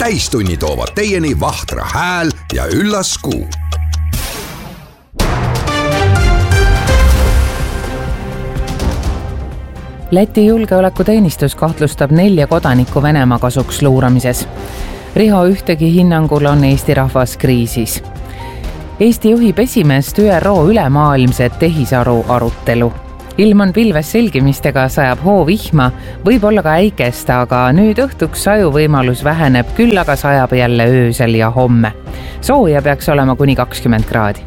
täistunni toovad teieni Vahtra hääl ja Üllas Kuu. Läti julgeolekuteenistus kahtlustab 4 kodanikku Venemaa kasuks luuramises. Riho Ühtegi hinnangul on Eesti rahvas kriisis. Eesti juhib esimest ÜRO ülemaailmset tehisaru arutelu. Ilm on pilves selgimistega, sajab hoovihma, võib olla ka äikest, aga nüüd õhtuks sajuvõimalus väheneb, küll aga sajab jälle öösel ja homme. Sooja peaks olema kuni 20 kraadi.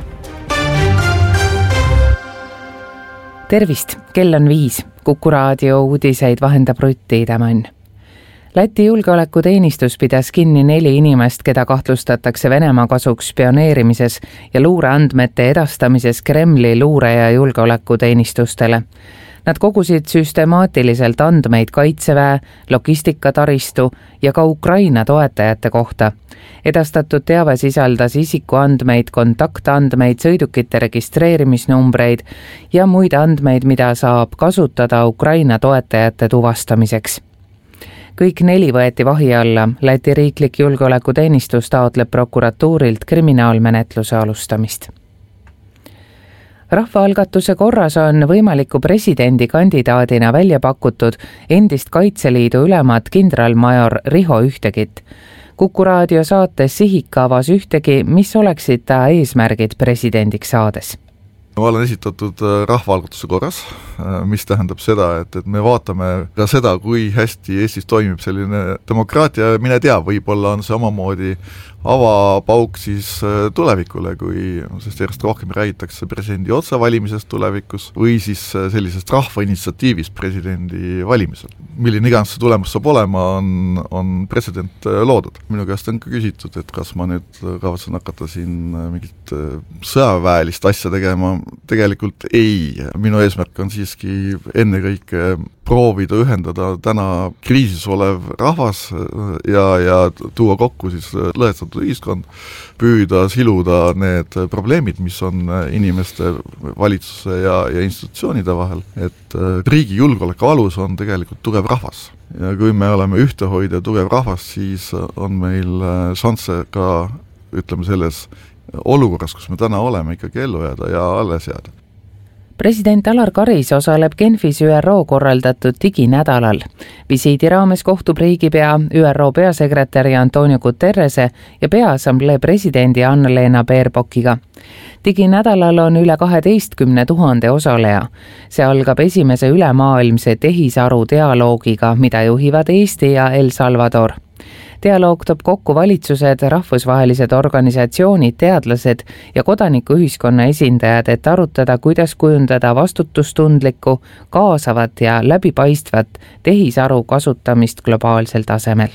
Tervist, kell on 5. Kuku raadio uudiseid vahendab Rutti Idemann. Läti julgeolekuteenistus pidas kinni 4 inimest, keda kahtlustatakse Venemaa kasuks spioneerimises ja luureandmete edastamises Kremli luure- ja julgeolekuteenistustele. Nad kogusid süstemaatiliselt andmeid Kaitseväe, logistikataristu ja ka Ukraina toetajate kohta. Edastatud teave sisaldas isikuandmeid, kontaktandmeid, sõidukite registreerimisnumbreid ja muid andmeid, mida saab kasutada Ukraina toetajate tuvastamiseks. Kõik 4 võeti vahi alla. Läti riiklik julgeolekuteenistus taotleb prokuratuurilt kriminaalmenetluse alustamist. Rahvaalgatuse korras on võimaliku presidendikandidaadina välja pakutud endist Kaitseliidu ülemat kindralmajor Riho Ühtegit. Kuku raadio saates Sihik avas Ühtegi, mis oleksid ta eesmärgid presidendiks saades. Olen esitatud rahvaalgatuse korras, mis tähendab seda, et me vaatame ka seda, kui hästi Eestis toimib selline demokraatia. Mine tea, võib-olla on see omamoodi avapauk siis tulevikule, sest järjest rohkem räägitakse presidendi otsevalimisest tulevikus või siis sellisest rahvainitsiatiivist presidendi valimisel. Milline iganes see tulemus saab olema, on president loodud. Minu käest on ka küsitud, et kas ma nüüd kavatsen hakata siin mingit sõjaväelist asja tegema. Tegelikult ei. Minu eesmärk on siiski ennekõike proovida ühendada täna kriisis olev rahvas ja tuua kokku siis lõhestatud ühiskond, püüda siluda need probleemid, mis on inimeste, valitsuse ja institutsioonide vahel, et riigi julgeoleku alus on tegelikult tugev rahvas. Ja kui me oleme ühtehoid ja tugev rahvas, siis on meil šansse ka, ütleme selles olukorras, kus me täna oleme, ikkagi ellu jääda ja alles jääda. President Alar Karis osaleb Genfis ÜRO korraldatud diginädalal. Visiidi raames kohtub riigipea ÜRO peasekretäri Antonio Guterrese ja peaassamblee presidendi Anna-Lena Baerbockiga. Diginädalal on üle 12 000 osaleja. See algab esimese ülemaailmse tehisaru dialoogiga, mida juhivad Eesti ja El Salvador. Dialoog toob kokku valitsused, rahvusvahelised organisatsioonid, teadlased ja kodanikuühiskonna esindajad, et arutada, kuidas kujundada vastutustundlikku, kaasavat ja läbipaistvat tehisaru kasutamist globaalsel tasemel.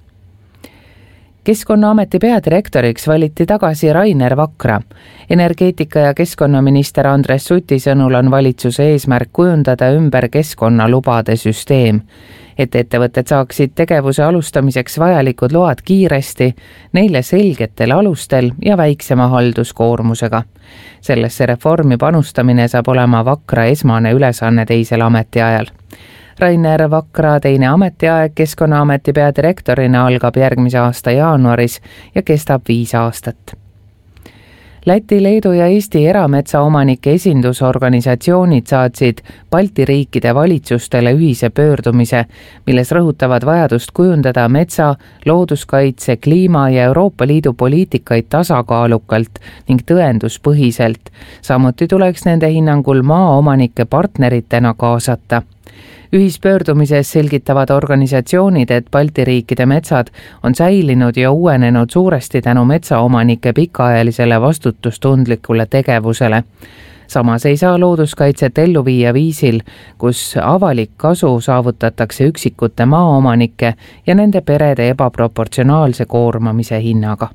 Keskkonnaameti peadirektoriks valiti tagasi Rainer Vakra. Energeetika- ja keskkonnaminister Andres Suti sõnul on valitsuse eesmärk kujundada ümber keskkonnalubade süsteem, et ettevõtted saaksid tegevuse alustamiseks vajalikud load kiiresti, neile selgetel alustel ja väiksema halduskoormusega. Sellesse reformi panustamine saab olema Vakra esmane ülesanne teisel ametiajal. Rainer Vakra teine ametiaeg Keskkonnaameti peadirektorina algab järgmise aasta jaanuaris ja kestab 5 aastat. Läti, Leedu ja Eesti erametsaomanike esindusorganisatsioonid saatsid Balti riikide valitsustele ühise pöördumise, milles rõhutavad vajadust kujundada metsa, looduskaitse, kliima ja Euroopa Liidu poliitikaid tasakaalukalt ning tõenduspõhiselt. Samuti tuleks nende hinnangul maaomanike partneritena kaasata. Ühispöördumises selgitavad organisatsioonid, et Balti riikide metsad on säilinud ja uuenenud suuresti tänu metsaomanike pikaajalisele vastutustundlikule tegevusele. Samas ei saa looduskaitset ellu viia viisil, kus avalik kasu saavutatakse üksikute maaomanike ja nende perede ebaproportsionaalse koormamise hinnaga.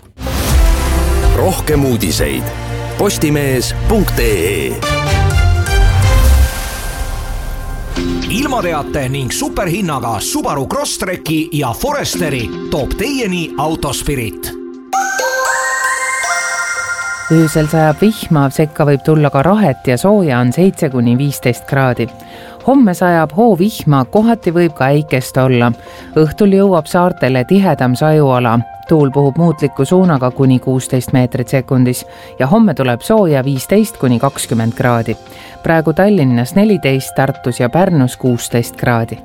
Rohkem uudiseid postimees.ee. Ilmateate ning superhinnaga Subaru Crosstreki ja Foresteri toob teieni Autospirit. Öösel sajab vihma, sekka võib tulla ka rahet ja sooja on 7–15 kraadi. homme sajab hoovihma, kohati võib ka äikest olla. Õhtul jõuab saartele tihedam sajuala. Tuul puhub muutliku suunaga kuni 16 meetrit sekundis ja homme tuleb sooja 15–20 kraadi. Praegu Tallinnas 14, Tartus ja Pärnus 16 kraadi.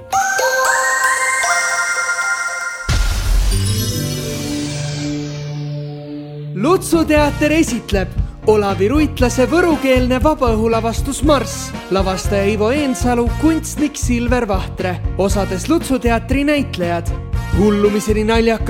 Lutsuteater esitleb Olavi Ruitlase võrukeelne vabaõhulavastus Marss, lavastaja Ivo Eensalu, kunstnik Silver Vahtre, osades Lutsuteatri näitlejad. Hullumiseni naljaka